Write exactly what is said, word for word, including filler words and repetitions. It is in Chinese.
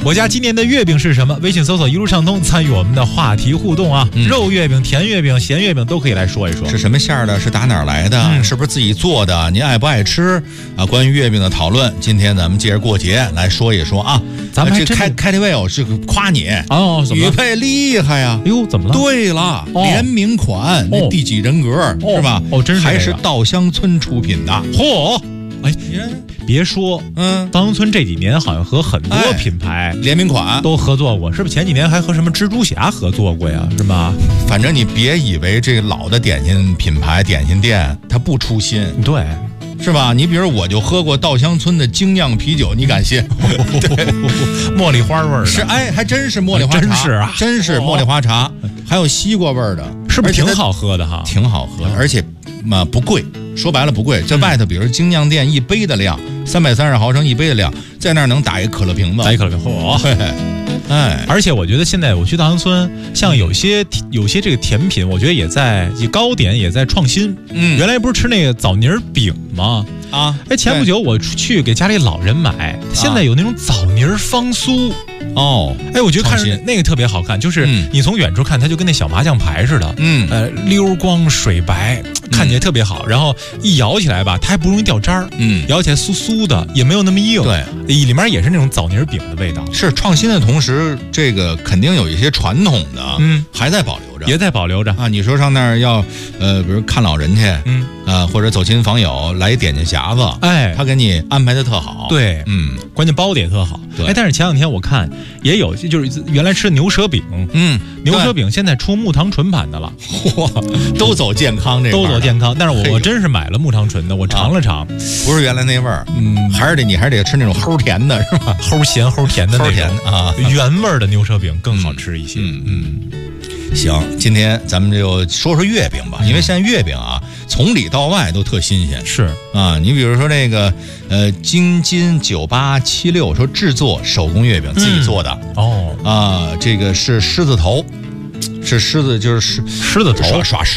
我家今年的月饼是什么？微信搜索一路畅通，参与我们的话题互动啊！嗯、肉月饼、甜月饼、咸月饼都可以来说一说。 是什么馅儿的？是打哪儿来的？嗯、是不是自己做的？您爱不爱吃啊？关于月饼的讨论，今天咱们借着过节来说一说啊。 咱们这开开 T V 是夸你哦， 宇佩厉害呀！ 哎呦，怎么了？ 对了，哦、联名款，那、哦、第几人格、哦、是吧？ 哦，真是、这个、 还是稻香村出品的。 嚯！哎，别说，嗯，稻香村这几年好像和很多品牌、 哎、联名款都合作过，是不是？前几年还和什么蜘蛛侠合作过呀？是吗？ 反正你别以为这老的点心品牌、点心店它不出新， 对。 是吧？你比如我就喝过稻香村的精酿啤酒，你敢信？ 茉莉花味儿的， 是哎，还真是茉莉花茶， 真是啊， 真是茉莉花茶，还有西瓜味儿的， 是不是挺好喝的哈？ 挺好喝的，而且嘛不贵，说白了不贵。在外头，比如精酿店一杯的量，三百三十毫升一杯的量，在那儿能打一可乐瓶子， 打一可乐瓶，嚯！哎，而且我觉得现在我去稻香村，像有些有些这个甜品，我觉得也在糕点也在创新。嗯，原来不是吃那个枣泥饼吗？啊，哎，前不久我去给家里老人买，现在有那种枣泥方酥。哦，哎，我觉得看着那个特别好看，就是你从远处看，它就跟那小麻将牌似的，嗯，呃，溜光水白，看起来特别好。然后一摇起来吧，它还不容易掉渣儿，嗯，摇起来酥酥的，也没有那么硬，对，里面也是那种枣泥饼的味道。 是创新的同时，这个肯定有一些传统的，嗯，还在保留着， 也在保留着啊。 你说上那儿要，呃，比如看老人去，嗯，啊，或者走亲访友，来一点心匣子，哎，他给你安排的特好， 对，嗯，关键包的也特好，对。哎，但是前两天我看也有，就是原来吃的牛舌饼，嗯，牛舌饼现在出木糖醇版的了， 嚯，都走健康这都走健康。但是我我真是买了木糖醇的，我尝了尝， 不是原来那味儿，嗯，还是得你还是得吃那种齁甜的，是吧？ 齁咸齁甜的那种齁甜啊， 原味的牛舌饼更好吃一些。嗯嗯。 行，今天咱们就说说月饼吧，因为现在月饼啊，从里到外都特新鲜。 是啊，你比如说那个呃，京津九八七六说制作手工月饼，自己做的、嗯、哦啊，这个是狮子头，是狮子就是狮子头耍耍狮。